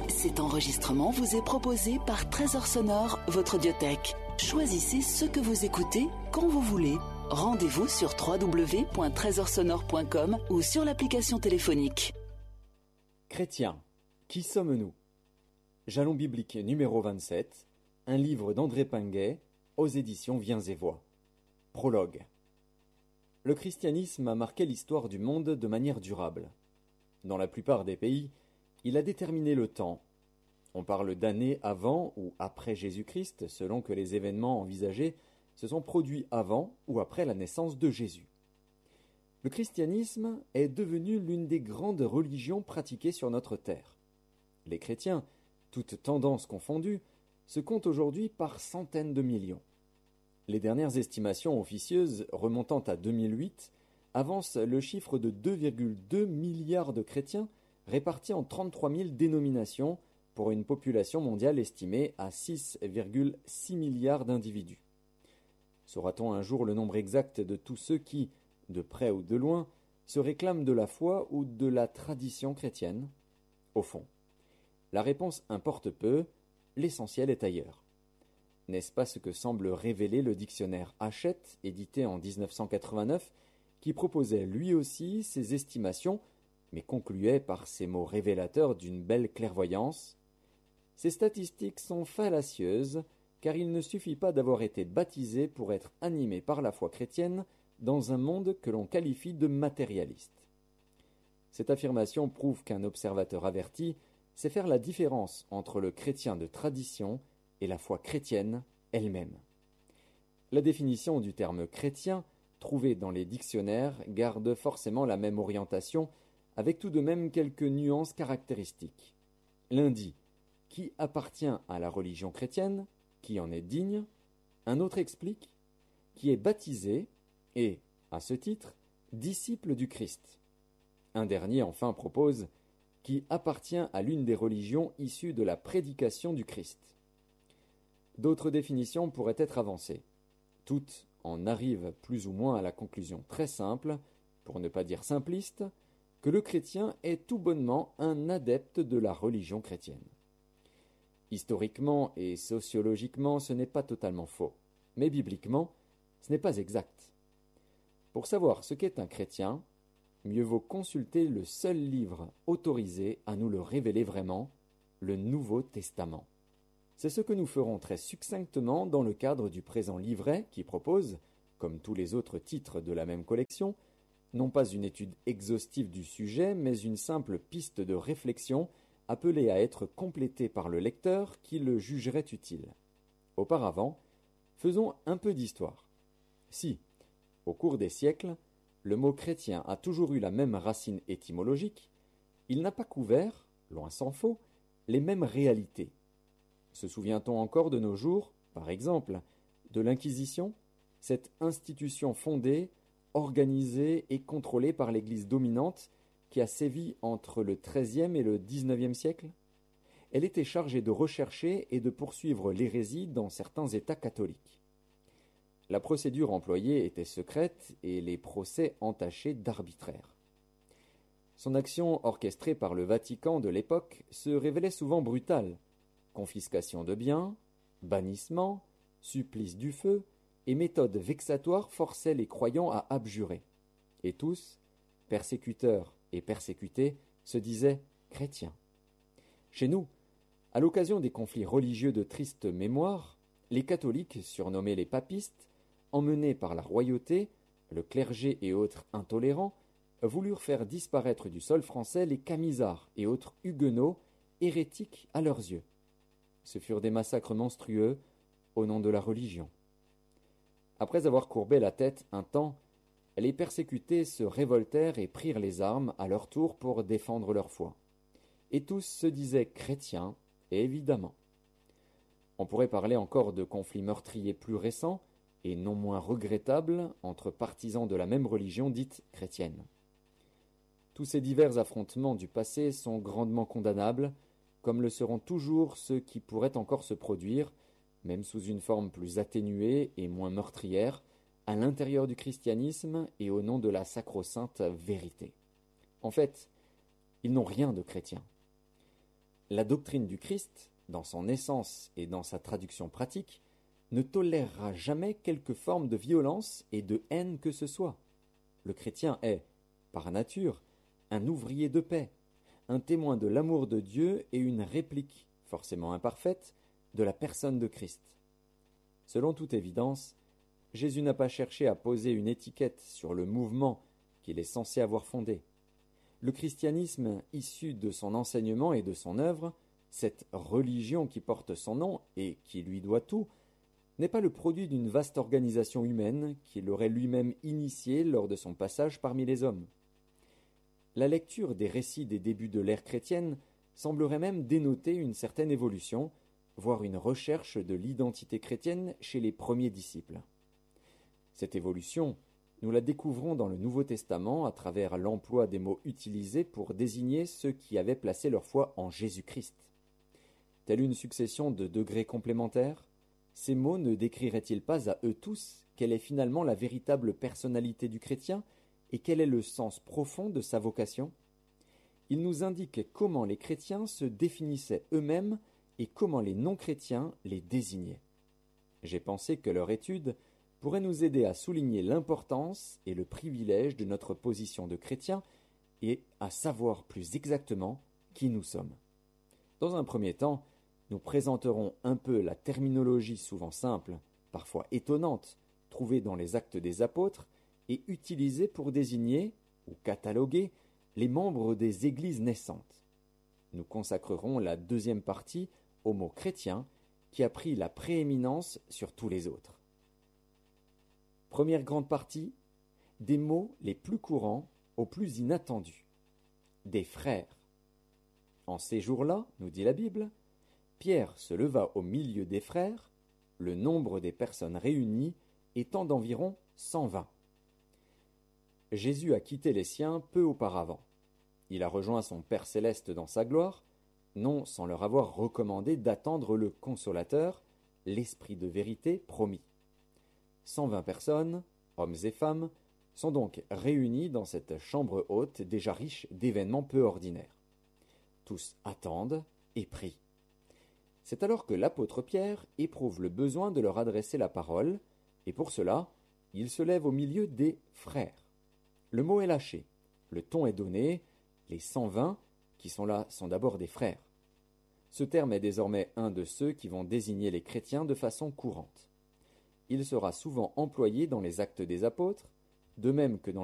Cet enregistrement vous est proposé par Trésor Sonore, votre audiothèque. Choisissez ce que vous écoutez quand vous voulez. Rendez-vous sur www.trésorsonore.com ou sur l'application téléphonique. Chrétiens, qui sommes-nous? Jalon biblique numéro 27, un livre d'André Pinguet, aux éditions Viens et Voix. Prologue. Le christianisme a marqué l'histoire du monde de manière durable. Dans la plupart des pays, il a déterminé le temps. On parle d'années avant ou après Jésus-Christ, selon que les événements envisagés se sont produits avant ou après la naissance de Jésus. Le christianisme est devenu l'une des grandes religions pratiquées sur notre terre. Les chrétiens, toutes tendances confondues, se comptent aujourd'hui par centaines de millions. Les dernières estimations officieuses remontant à 2008 avancent le chiffre de 2,2 milliards de chrétiens répartis en 33 000 dénominations pour une population mondiale estimée à 6,6 milliards d'individus. Saura-t-on un jour le nombre exact de tous ceux qui, de près ou de loin, se réclament de la foi ou de la tradition chrétienne? Au fond, la réponse importe peu, l'essentiel est ailleurs. N'est-ce pas ce que semble révéler le dictionnaire Hachette, édité en 1989, qui proposait lui aussi ses estimations, mais concluait par ces mots révélateurs d'une belle clairvoyance? Ces statistiques sont fallacieuses, car il ne suffit pas d'avoir été baptisé pour être animé par la foi chrétienne dans un monde que l'on qualifie de matérialiste. Cette affirmation prouve qu'un observateur averti sait faire la différence entre le chrétien de tradition et la foi chrétienne elle-même. La définition du terme chrétien, trouvée dans les dictionnaires, garde forcément la même orientation, avec tout de même quelques nuances caractéristiques. L'un dit « qui appartient à la religion chrétienne », qui en est digne, un autre explique « qui est baptisé » et, à ce titre, « disciple du Christ ». Un dernier enfin propose « qui appartient à l'une des religions issues de la prédication du Christ ». D'autres définitions pourraient être avancées. Toutes en arrivent plus ou moins à la conclusion très simple, pour ne pas dire simpliste, que le chrétien est tout bonnement un adepte de la religion chrétienne. Historiquement et sociologiquement, ce n'est pas totalement faux, mais bibliquement, ce n'est pas exact. Pour savoir ce qu'est un chrétien, mieux vaut consulter le seul livre autorisé à nous le révéler vraiment, le Nouveau Testament. C'est ce que nous ferons très succinctement dans le cadre du présent livret qui propose, comme tous les autres titres de la même collection, non pas une étude exhaustive du sujet, mais une simple piste de réflexion appelée à être complétée par le lecteur qui le jugerait utile. Auparavant, faisons un peu d'histoire. Si, au cours des siècles, le mot chrétien a toujours eu la même racine étymologique, il n'a pas couvert, loin s'en faut, les mêmes réalités. Se souvient-on encore de nos jours, par exemple, de l'Inquisition, cette institution fondée, organisée et contrôlée par l'Église dominante qui a sévi entre le XIIIe et le XIXe siècle? Elle était chargée de rechercher et de poursuivre l'hérésie dans certains États catholiques. La procédure employée était secrète et les procès entachés d'arbitraire. Son action orchestrée par le Vatican de l'époque se révélait souvent brutale. Confiscation de biens, bannissement, supplice du feu et méthodes vexatoires forçaient les croyants à abjurer. Et tous, persécuteurs et persécutés, se disaient chrétiens. Chez nous, à l'occasion des conflits religieux de triste mémoire, les catholiques, surnommés les papistes, emmenés par la royauté, le clergé et autres intolérants, voulurent faire disparaître du sol français les camisards et autres huguenots hérétiques à leurs yeux. Ce furent des massacres monstrueux au nom de la religion. Après avoir courbé la tête un temps, les persécutés se révoltèrent et prirent les armes à leur tour pour défendre leur foi. Et tous se disaient chrétiens, évidemment. On pourrait parler encore de conflits meurtriers plus récents et non moins regrettables entre partisans de la même religion dite chrétienne. Tous ces divers affrontements du passé sont grandement condamnables, comme le seront toujours ceux qui pourraient encore se produire, même sous une forme plus atténuée et moins meurtrière, à l'intérieur du christianisme et au nom de la sacro-sainte vérité. En fait, ils n'ont rien de chrétien. La doctrine du Christ, dans son essence et dans sa traduction pratique, ne tolérera jamais quelque forme de violence et de haine que ce soit. Le chrétien est, par nature, un ouvrier de paix, un témoin de l'amour de Dieu et une réplique, forcément imparfaite, de la personne de Christ. Selon toute évidence, Jésus n'a pas cherché à poser une étiquette sur le mouvement qu'il est censé avoir fondé. Le christianisme issu de son enseignement et de son œuvre, cette religion qui porte son nom et qui lui doit tout, n'est pas le produit d'une vaste organisation humaine qu'il aurait lui-même initiée lors de son passage parmi les hommes. La lecture des récits des débuts de l'ère chrétienne semblerait même dénoter une certaine évolution, voire une recherche de l'identité chrétienne chez les premiers disciples. Cette évolution, nous la découvrons dans le Nouveau Testament à travers l'emploi des mots utilisés pour désigner ceux qui avaient placé leur foi en Jésus-Christ. Telle une succession de degrés complémentaires, ces mots ne décriraient-ils pas à eux tous quelle est finalement la véritable personnalité du chrétien et quel est le sens profond de sa vocation? Ils nous indiquent comment les chrétiens se définissaient eux-mêmes et comment les non-chrétiens les désignaient. J'ai pensé que leur étude pourrait nous aider à souligner l'importance et le privilège de notre position de chrétien et à savoir plus exactement qui nous sommes. Dans un premier temps, nous présenterons un peu la terminologie souvent simple, parfois étonnante, trouvée dans les Actes des Apôtres et utilisée pour désigner ou cataloguer les membres des églises naissantes. Nous consacrerons la deuxième partie au mot chrétien qui a pris la prééminence sur tous les autres. Première grande partie, des mots les plus courants aux plus inattendus. Des frères. En ces jours-là, nous dit la Bible, Pierre se leva au milieu des frères, le nombre des personnes réunies étant d'environ 120. Jésus a quitté les siens peu auparavant. Il a rejoint son Père céleste dans sa gloire, non sans leur avoir recommandé d'attendre le Consolateur, l'Esprit de vérité promis. 120 personnes, hommes et femmes, sont donc réunis dans cette chambre haute déjà riche d'événements peu ordinaires. Tous attendent et prient. C'est alors que l'apôtre Pierre éprouve le besoin de leur adresser la parole, et pour cela, il se lève au milieu des frères. Le mot est lâché, le ton est donné, les 120 qui sont là sont d'abord des frères. Ce terme est désormais un de ceux qui vont désigner les chrétiens de façon courante. Il sera souvent employé dans les Actes des Apôtres, de même que dans